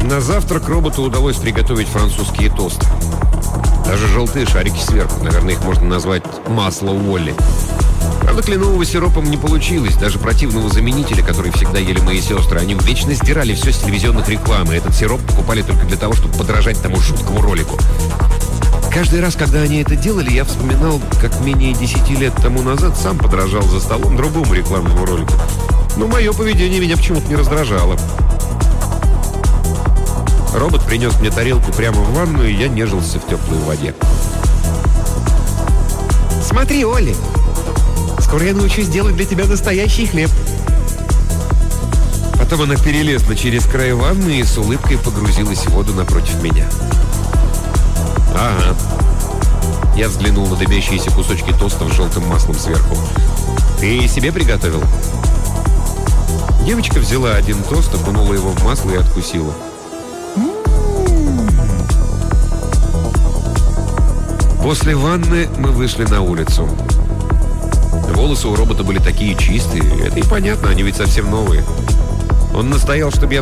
На завтрак роботу удалось приготовить французские тосты. Даже желтые шарики сверху. Наверное, их можно назвать масло Уолли. Правда, кленового сиропом не получилось. Даже противного заменителя, который всегда ели мои сестры, они вечно сдирали все с телевизионных реклам. И этот сироп покупали только для того, чтобы подражать тому жуткому ролику. Каждый раз, когда они это делали, я вспоминал, как менее 10 лет тому назад сам подражал за столом другому рекламному ролику. Но мое поведение меня почему-то не раздражало. Робот принес мне тарелку прямо в ванную, и я нежился в теплой воде. «Смотри, Олли, скоро я научусь делать для тебя настоящий хлеб». Потом она перелезла через край ванны и с улыбкой погрузилась в воду напротив меня. «Ага». Я взглянул на дымящиеся кусочки тоста с желтым маслом сверху. «Ты себе приготовил?» Девочка взяла один тост, окунула его в масло и откусила. После ванны мы вышли на улицу. Волосы у робота были такие чистые. Это и понятно, они ведь совсем новые. Он настоял, чтобы я